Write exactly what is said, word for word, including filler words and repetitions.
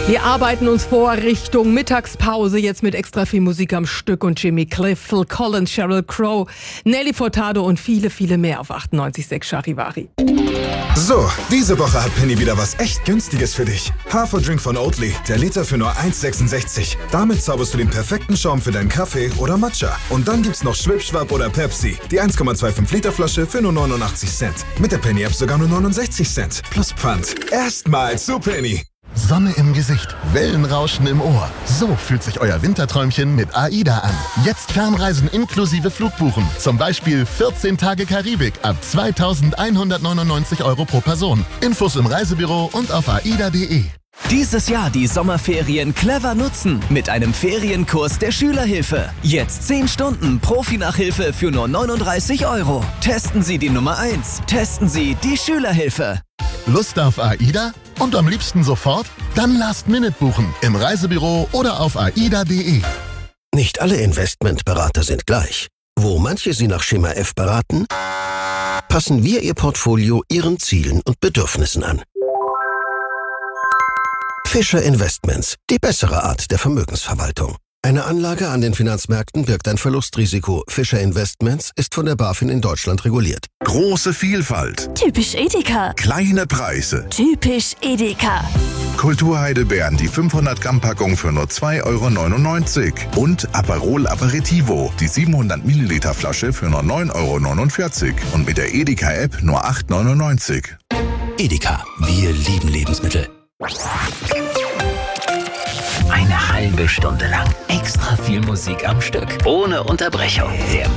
Wir arbeiten uns vor Richtung Mittagspause, jetzt mit extra viel Musik am Stück und Jimmy Cliff, Phil Collins, Sheryl Crow, Nelly Furtado und viele, viele mehr auf achtundneunzig Komma sechs Charivari. So, diese Woche hat Penny wieder was echt Günstiges für dich. Haferdrink von Oatly, der Liter für nur eins Komma sechsundsechzig. Damit zauberst du den perfekten Schaum für deinen Kaffee oder Matcha. Und dann gibt's noch Schwipschwapp oder Pepsi, die eins Komma fünfundzwanzig Liter Flasche für nur neunundachtzig Cent. Mit der Penny-App sogar nur neunundsechzig Cent. Plus Pfand. Erstmal zu Penny. Sonne im Gesicht, Wellenrauschen im Ohr. So fühlt sich euer Winterträumchen mit AIDA an. Jetzt Fernreisen inklusive Flugbuchen. Zum Beispiel vierzehn Tage Karibik ab zweitausendeinhundertneunundneunzig Euro pro Person. Infos im Reisebüro und auf aida punkt de. Dieses Jahr die Sommerferien clever nutzen mit einem Ferienkurs der Schülerhilfe. Jetzt zehn Stunden Profi-Nachhilfe für nur neununddreißig Euro. Testen Sie die Nummer eins. Testen Sie die Schülerhilfe. Lust auf AIDA? Und am liebsten sofort? Dann Last Minute buchen im Reisebüro oder auf aida punkt de. Nicht alle Investmentberater sind gleich. Wo manche Sie nach Schema F beraten, passen wir Ihr Portfolio Ihren Zielen und Bedürfnissen an. Fischer Investments, die bessere Art der Vermögensverwaltung. Eine Anlage an den Finanzmärkten birgt ein Verlustrisiko. Fischer Investments ist von der BaFin in Deutschland reguliert. Große Vielfalt. Typisch Edeka. Kleine Preise. Typisch Edeka. Kulturheidelbeeren, die fünfhundert Gramm Packung für nur zwei Euro neunundneunzig. Und Aperol Aperitivo, die siebenhundert Milliliter Flasche für nur neun Euro neunundvierzig. Und mit der Edeka-App nur acht Euro neunundneunzig. Edeka, wir lieben Lebensmittel. Eine halbe Stunde lang extra viel Musik am Stück. Ohne Unterbrechung. Der